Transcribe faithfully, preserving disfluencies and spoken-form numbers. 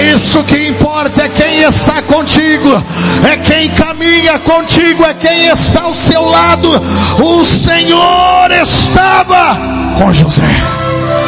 isso que importa, é quem está contigo, é quem caminha contigo, é quem está ao seu lado. O Senhor estava com José.